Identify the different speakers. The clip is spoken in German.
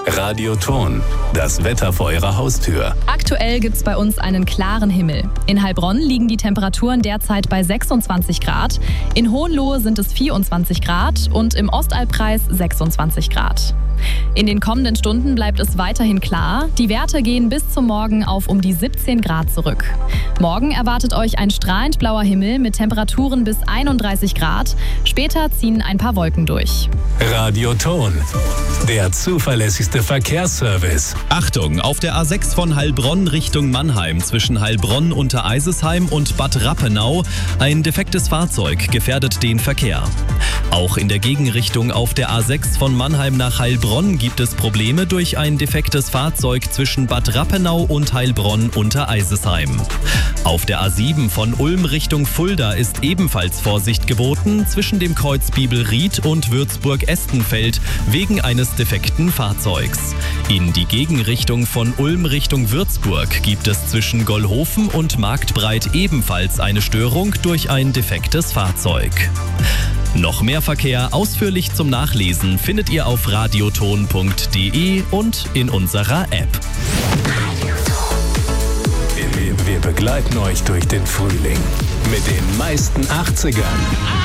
Speaker 1: Radioton, das Wetter vor Ihrer Haustür.
Speaker 2: Aktuell gibt es bei uns einen klaren Himmel. In Heilbronn liegen die Temperaturen derzeit bei 26 Grad, in Hohenlohe sind es 24 Grad und im Ostalbkreis 26 Grad. In den kommenden Stunden bleibt es weiterhin klar. Die Werte gehen bis zum Morgen auf um die 17 Grad zurück. Morgen erwartet euch ein strahlend blauer Himmel mit Temperaturen bis 31 Grad. Später ziehen ein paar Wolken durch.
Speaker 1: Radioton, der zuverlässigste Verkehrsservice.
Speaker 3: Achtung, auf der A6 von Heilbronn Richtung Mannheim zwischen Heilbronn unter Eisesheim und Bad Rappenau. Ein defektes Fahrzeug gefährdet den Verkehr. Auch in der Gegenrichtung auf der A6 von Mannheim nach Heilbronn gibt es Probleme durch ein defektes Fahrzeug zwischen Bad Rappenau und Heilbronn unter Eisesheim. Auf der A7 von Ulm Richtung Fulda ist ebenfalls Vorsicht geboten zwischen dem Kreuz Bibelried und Würzburg-Estenfeld wegen eines defekten Fahrzeugs. In die Gegenrichtung von Ulm Richtung Würzburg gibt es zwischen Gollhofen und Marktbreit ebenfalls eine Störung durch ein defektes Fahrzeug. Noch mehr Verkehr ausführlich zum Nachlesen findet ihr auf radioton.de und in unserer App.
Speaker 1: Wir begleiten euch durch den Frühling mit den meisten 80ern.